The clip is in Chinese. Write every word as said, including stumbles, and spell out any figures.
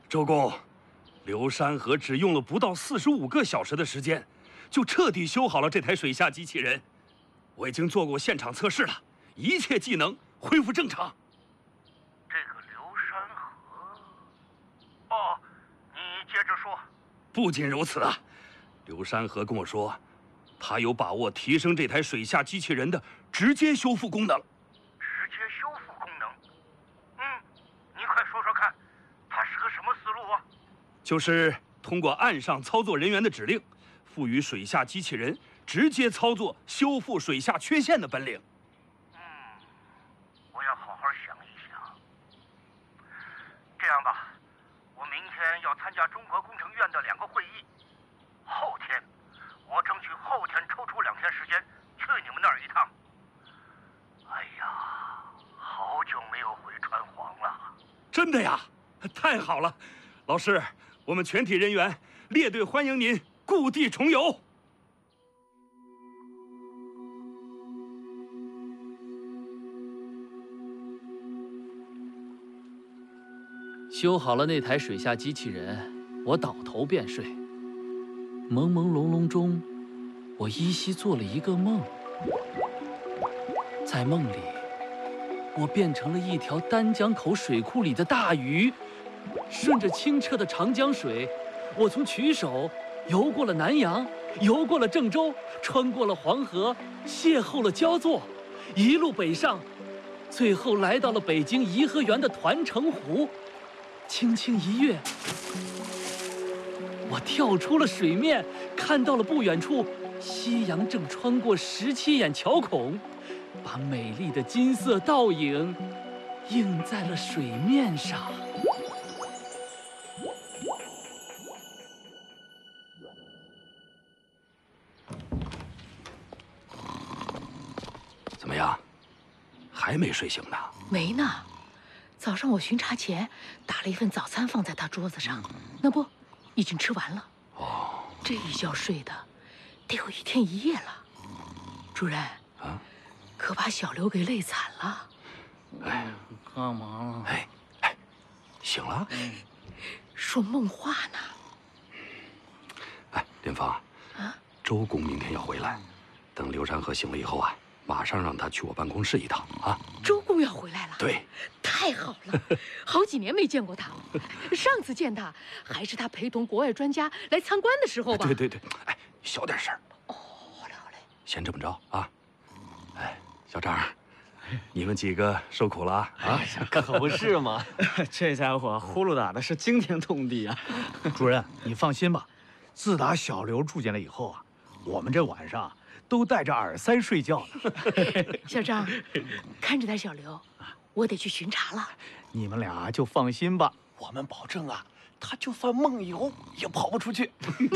周公，刘山河只用了不到四十五个小时的时间，就彻底修好了这台水下机器人。我已经做过现场测试了，一切技能恢复正常。 这个刘山河……哦，你接着说。 不仅如此啊，刘山河跟我说，他有把握提升这台水下机器人的直接修复功能。 直接修复功能？嗯，你快说说看，他是个什么思路啊？ 就是通过岸上操作人员的指令，赋予水下机器人直接操作修复水下缺陷的本领。 嗯，我要好好想一想。这样吧，我明天要参加中国工程院的两个会议，后天我争取后天抽出两天时间去你们那儿一趟。哎呀，好久没有回川黄了。 真的呀？太好了，老师，我们全体人员列队欢迎您故地重游。 修好了那台水下机器人，我倒头便睡。朦朦胧胧中，我依稀做了一个梦。在梦里，我变成了一条丹江口水库里的大鱼，顺着清澈的长江水，我从曲首游过了南阳，游过了郑州，穿过了黄河，邂逅了焦作，一路北上，最后来到了北京颐和园的团城湖。轻轻一跃，我跳出了水面，看到了不远处，夕阳正穿过十七眼桥孔，把美丽的金色倒影映在了水面上。 怎么样？还没睡醒呢？ 没呢。早上我巡查前打了一份早餐放在他桌子上，那不，已经吃完了。 哦， 这一觉睡的，得有一天一夜了。主任， 啊， 可把小刘给累惨了。 哎， 干嘛呢？ 哎哎，醒了？ 说梦话呢。 哎，林芳， 啊， 周公明天要回来，等刘山河醒了以后啊，马上让他去我办公室一趟啊。 周公要回来了？ 对， 太好了，好几年没见过他了。上次见他还是他陪同国外专家来参观的时候吧？ 对对对，哎，小点声。 哦，好嘞好嘞。 先这么着啊。哎，小张，你们几个受苦了啊！啊， 可不是嘛，这家伙呼噜打的是惊天动地啊！ 主任，你放心吧，自打小刘住进来以后啊，我们这晚上都戴着耳塞睡觉呢。 小张，看着点小刘，我得去巡查了。 你们俩就放心吧，我们保证啊，他就算梦游也跑不出去。